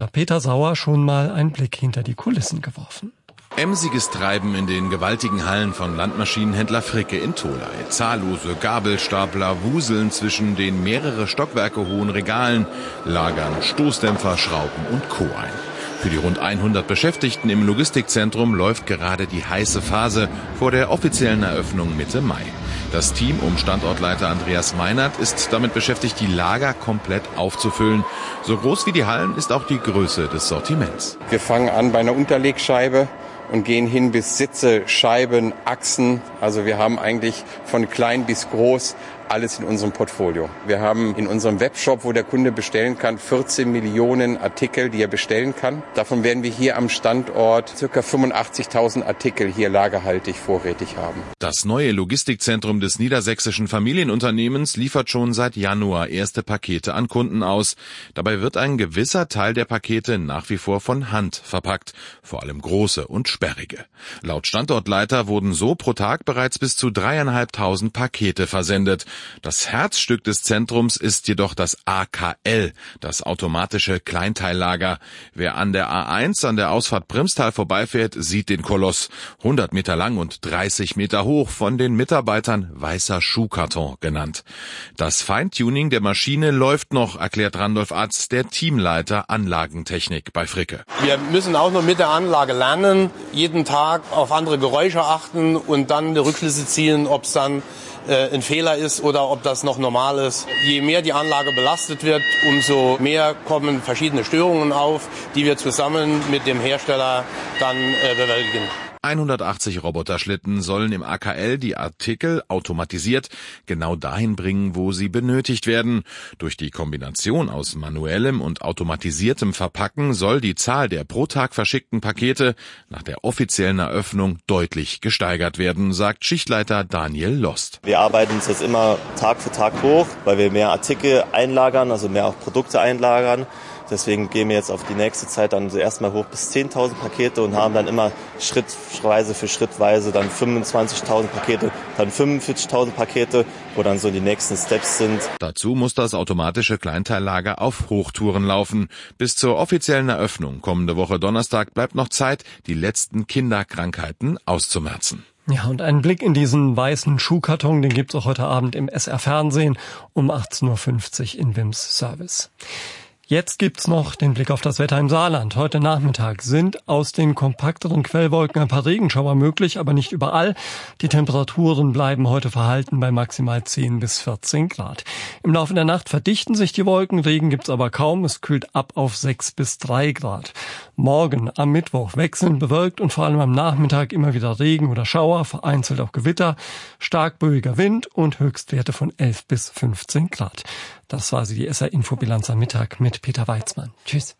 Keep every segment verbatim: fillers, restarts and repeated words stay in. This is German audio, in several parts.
hat Peter Sauer schon mal einen Blick hinter die Kulissen geworfen. Emsiges Treiben in den gewaltigen Hallen von Landmaschinenhändler Fricke in Tholey. Zahllose Gabelstapler wuseln zwischen den mehrere Stockwerke hohen Regalen, lagern Stoßdämpfer, Schrauben und Co. ein. Für die rund hundert Beschäftigten im Logistikzentrum läuft gerade die heiße Phase vor der offiziellen Eröffnung Mitte Mai. Das Team um Standortleiter Andreas Meinert ist damit beschäftigt, die Lager komplett aufzufüllen. So groß wie die Hallen ist auch die Größe des Sortiments. Wir fangen an bei einer Unterlegscheibe und gehen hin bis Sitze, Scheiben, Achsen. Also wir haben eigentlich von klein bis groß alles in unserem Portfolio. Wir haben in unserem Webshop, wo der Kunde bestellen kann, vierzehn Millionen Artikel, die er bestellen kann. Davon werden wir hier am Standort ca. fünfundachtzigtausend Artikel hier lagerhaltig vorrätig haben. Das neue Logistikzentrum des niedersächsischen Familienunternehmens liefert schon seit Januar erste Pakete an Kunden aus. Dabei wird ein gewisser Teil der Pakete nach wie vor von Hand verpackt, vor allem große und sperrige. Laut Standortleiter wurden so pro Tag bereits bis zu dreieinhalbtausend Pakete versendet. Das Herzstück des Zentrums ist jedoch das A K L, das automatische Kleinteillager. Wer an der A eins an der Ausfahrt Primstal vorbeifährt, sieht den Koloss. hundert Meter lang und dreißig Meter hoch, von den Mitarbeitern weißer Schuhkarton genannt. Das Feintuning der Maschine läuft noch, erklärt Randolph Atz, der Teamleiter Anlagentechnik bei Fricke. Wir müssen auch noch mit der Anlage lernen, jeden Tag auf andere Geräusche achten und dann die Rückschlüsse ziehen, ob es dann äh, ein Fehler ist oder ob das noch normal ist. Je mehr die Anlage belastet wird, umso mehr kommen verschiedene Störungen auf, die wir zusammen mit dem Hersteller dann äh, bewältigen. hundertachtzig Roboterschlitten sollen im A K L die Artikel automatisiert genau dahin bringen, wo sie benötigt werden. Durch die Kombination aus manuellem und automatisiertem Verpacken soll die Zahl der pro Tag verschickten Pakete nach der offiziellen Eröffnung deutlich gesteigert werden, sagt Schichtleiter Daniel Lost. Wir arbeiten uns jetzt immer Tag für Tag hoch, weil wir mehr Artikel einlagern, also mehr auch Produkte einlagern. Deswegen gehen wir jetzt auf die nächste Zeit dann erstmal hoch bis zehntausend Pakete und haben dann immer schrittweise für schrittweise dann fünfundzwanzigtausend Pakete, dann fünfundvierzigtausend Pakete, wo dann so die nächsten Steps sind. Dazu muss das automatische Kleinteillager auf Hochtouren laufen. Bis zur offiziellen Eröffnung kommende Woche Donnerstag bleibt noch Zeit, die letzten Kinderkrankheiten auszumerzen. Ja, und einen Blick in diesen weißen Schuhkarton, den gibt's auch heute Abend im S R-Fernsehen um achtzehn Uhr fünfzig in Wims Service. Jetzt gibt's noch den Blick auf das Wetter im Saarland. Heute Nachmittag sind aus den kompakteren Quellwolken ein paar Regenschauer möglich, aber nicht überall. Die Temperaturen bleiben heute verhalten bei maximal zehn bis vierzehn Grad. Im Laufe der Nacht verdichten sich die Wolken, Regen gibt's aber kaum. Es kühlt ab auf sechs bis drei Grad. Morgen am Mittwoch wechselnd bewölkt und vor allem am Nachmittag immer wieder Regen oder Schauer, vereinzelt auch Gewitter, stark böiger Wind und Höchstwerte von elf bis fünfzehn Grad. Das war sie, die S R-Infobilanz am Mittag mit Peter Weizmann. Tschüss.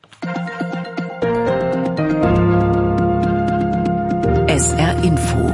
S R-Info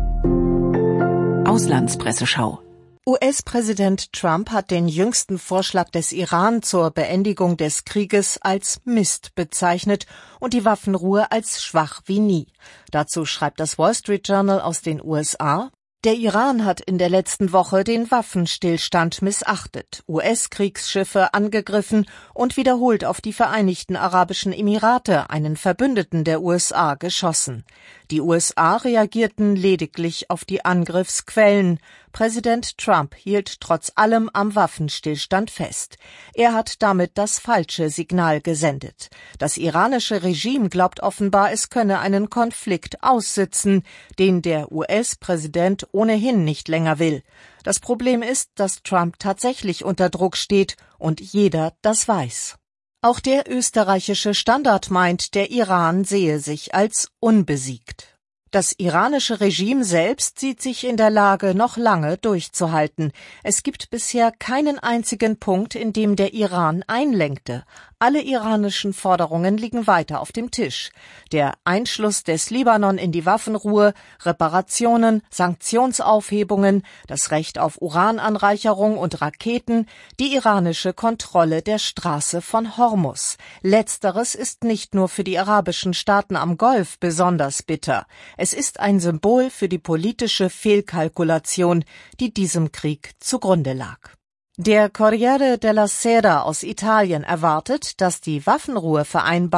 Auslandspresseschau. U S-Präsident Trump hat den jüngsten Vorschlag des Iran zur Beendigung des Krieges als Mist bezeichnet und die Waffenruhe als schwach wie nie. Dazu schreibt das Wall Street Journal aus den U S A: Der Iran hat in der letzten Woche den Waffenstillstand missachtet, U S-Kriegsschiffe angegriffen und wiederholt auf die Vereinigten Arabischen Emirate, einen Verbündeten der U S A, geschossen. Die U S A reagierten lediglich auf die Angriffsquellen. Präsident Trump hielt trotz allem am Waffenstillstand fest. Er hat damit das falsche Signal gesendet. Das iranische Regime glaubt offenbar, es könne einen Konflikt aussitzen, den der U S-Präsident ohnehin nicht länger will. Das Problem ist, dass Trump tatsächlich unter Druck steht und jeder das weiß. Auch der österreichische Standard meint, der Iran sehe sich als unbesiegt. Das iranische Regime selbst sieht sich in der Lage, noch lange durchzuhalten. Es gibt bisher keinen einzigen Punkt, in dem der Iran einlenkte. Alle iranischen Forderungen liegen weiter auf dem Tisch. Der Einschluss des Libanon in die Waffenruhe, Reparationen, Sanktionsaufhebungen, das Recht auf Urananreicherung und Raketen, die iranische Kontrolle der Straße von Hormuz. Letzteres ist nicht nur für die arabischen Staaten am Golf besonders bitter. Es ist ein Symbol für die politische Fehlkalkulation, die diesem Krieg zugrunde lag. Der Corriere della Sera aus Italien erwartet, dass die Waffenruhevereinbarung